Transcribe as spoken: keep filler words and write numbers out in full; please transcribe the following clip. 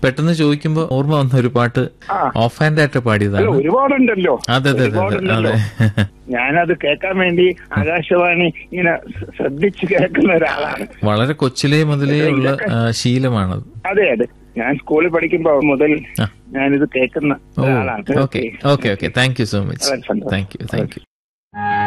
പെട്ടെന്ന് ചോദിക്കുമ്പോ ഓർമ്മ വന്ന ഒരു പാട്ട് ഓഫ് ഹാൻഡ് ആയിട്ട് പാടിയതാണ്. ഒരുപാടുണ്ടല്ലോ. അതെ അതെ അതെ. ഞാനത് കേൾക്കാൻ വേണ്ടി ആകാശവാണി ഇങ്ങനെ ശ്രദ്ധിച്ച് കേൾക്കുന്ന ഒരാളാണ്. വളരെ കൊച്ചിലേ മുതലേ ഉള്ള ശീലമാണത്. അതെ അതെ, ഞാൻ സ്കൂളിൽ പഠിക്കുമ്പോ മുതൽ ഞാനിത് കേൾക്കുന്ന ഒരാളാണ്. Okay okay okay thank you so much. Thank you thank you.